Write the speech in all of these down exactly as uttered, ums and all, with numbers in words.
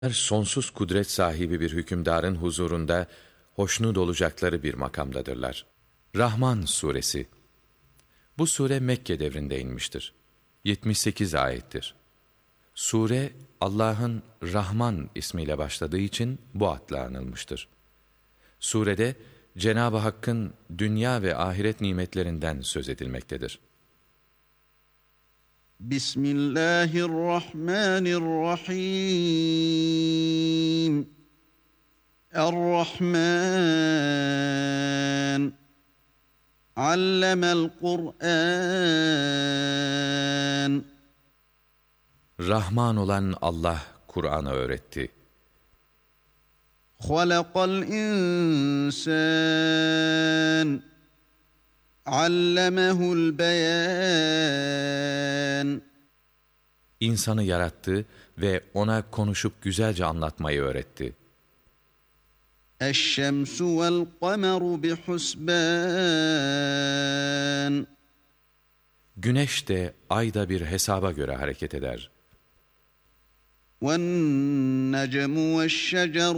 Sonsuz kudret sahibi bir hükümdarın huzurunda hoşnut olacakları bir makamdadırlar. Rahman suresi. Bu sure Mekke devrinde inmiştir. yetmiş sekiz ayettir. Sure Allah'ın Rahman ismiyle başladığı için bu adla anılmıştır. Surede Cenab-ı Hakk'ın dünya ve ahiret nimetlerinden söz edilmektedir. Bismillahirrahmanirrahim. Er-Rahman. Allemel Kur'an. Rahman olan Allah Kur'an'ı öğretti. Halakal insan. Allemehul beyan. İnsanı yarattı ve ona konuşup güzelce anlatmayı öğretti. Eşşemsu vel kameru bihusban. Güneş de ay da bir hesaba göre hareket eder. وَالنَّجْمُ وَالشَّجَرُ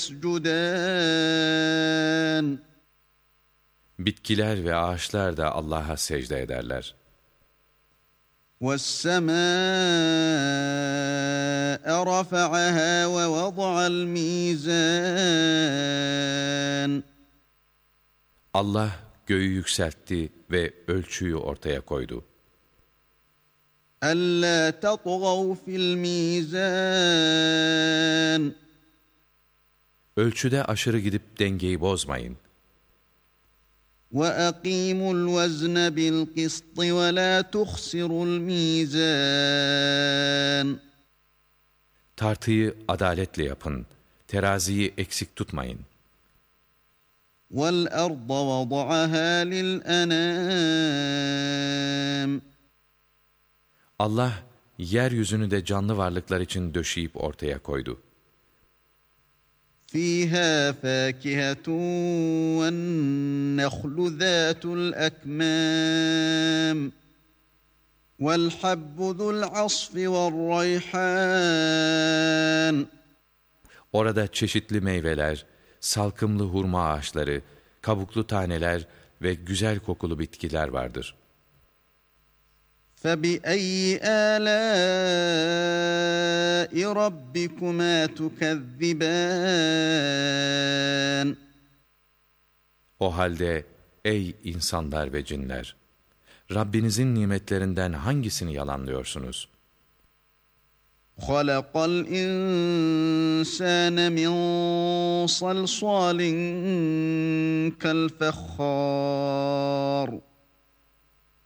يَسْجُدَانِ. Bitkiler ve ağaçlar da Allah'a secde ederler. وَالسَّمَاءَ رَفَعَهَا وَوَضَعَ الْمِيزَانَ. Allah göğü yükseltti ve ölçüyü ortaya koydu. أَلَّا تَطْغَوْا فِي الْمِيزَانِ. Ölçüde aşırı gidip dengeyi bozmayın. وَأَقِيمُوا الْوَزْنَ بِالْقِسْطِ وَلَا تُخْسِرُوا الْمِيزَانَ. Tartıyı adaletle yapın, teraziyi eksik tutmayın. وَالْأَرْضَ وَضَعَهَا لِلْأَنَامِ. Allah yeryüzünü de canlı varlıklar için döşeyip ortaya koydu. فِيهَا فَاكِهَةٌ وَالنَّخْلُ ذَاتُ الْأَكْمَامِ وَالْحَبُّ ذُو الْعَصْفِ وَالرَّيْحَانِ. Orada çeşitli meyveler, salkımlı hurma ağaçları, kabuklu taneler ve güzel kokulu bitkiler vardır. فَبِأَيِّ آلَاءِ رَبِّكُمَا تُكَذِّبَانِ. O halde ey insanlar ve cinler, Rabbinizin nimetlerinden hangisini yalanlıyorsunuz? خَلَقَ الْإِنسَانَ مِنْ صَلْصَالٍ كَالْفَخَّارِ.